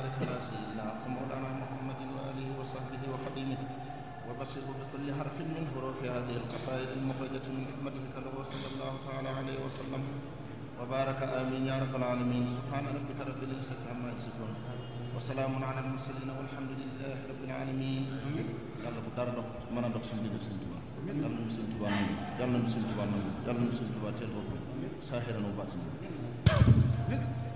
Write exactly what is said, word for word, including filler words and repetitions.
وبارك على سيدنا ومولانا محمد وآله وصحبه وخديمه وبشره بكل حرف من حروف هذه القصائد المخرجة من حكمته له صلى الله تعالى عليه وسلم وبارك آمين يا رب العالمين. سبحان ربك رب العزة عما يصفون وسلام على المرسلين والحمد لله رب العالمين. yàlla bu dara dox mën a dox suñu digg Sëñ Tuubaa yàlla nañu Sëñ Tuubaa nangu yàlla nañu Sëñ Tuubaa nangu yàlla nañu Sëñ Tuubaa teel boppam saahiran wa baatinan